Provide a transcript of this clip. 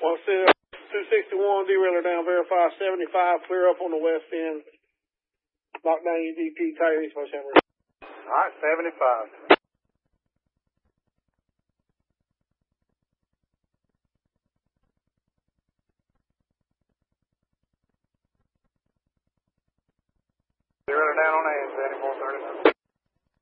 261, derailer down, verify 75, clear up on the west end. Lock down UDP, Coyote, Sledgehammer. All right, 75. Derailer down on A, 7439.